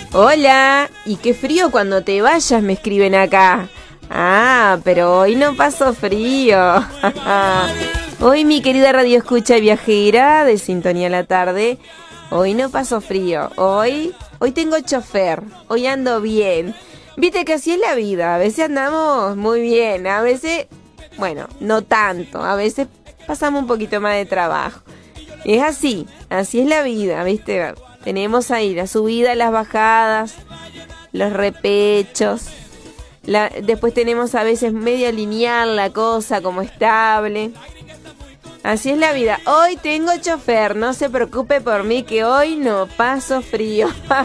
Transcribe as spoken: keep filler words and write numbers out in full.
Hola, y qué frío cuando te vayas, me escriben acá. Ah, pero hoy no paso frío. Hoy, mi querida radio escucha viajera de Sintonía a la Tarde, hoy no paso frío. Hoy, hoy tengo chofer, hoy ando bien. Viste que así es la vida, a veces andamos muy bien, a veces, bueno, no tanto, a veces pasamos un poquito más de trabajo. Es así, así es la vida, viste. Tenemos ahí la subida, las bajadas, los repechos. La, después tenemos a veces medio lineal la cosa, como estable. Así es la vida. Hoy tengo chofer, no se preocupe por mí que hoy no paso frío.